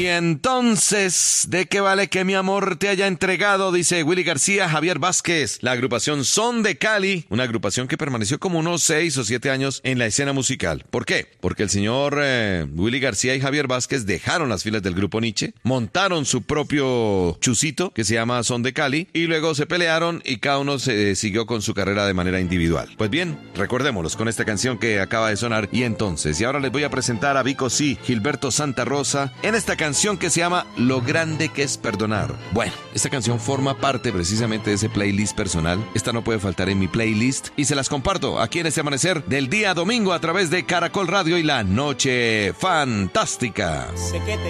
Y entonces, ¿de qué vale que mi amor te haya entregado? Dice Willy García, Javier Vázquez. La agrupación Son de Cali, una agrupación que permaneció como unos 6 o 7 años en la escena musical. ¿Por qué? Porque el señor Willy García y Javier Vázquez dejaron las filas del grupo Nietzsche, montaron su propio chusito que se llama Son de Cali y luego se pelearon y cada uno se siguió con su carrera de manera individual. Pues bien, recordémoslos con esta canción que acaba de sonar. Y entonces, y ahora les voy a presentar a Vico C, Gilberto Santa Rosa, en esta canción que se llama Lo grande que es perdonar. Bueno, esta canción forma parte precisamente de ese playlist personal. Esta no puede faltar en mi playlist y se las comparto aquí en este amanecer del día domingo a través de Caracol Radio y la Noche Fantástica.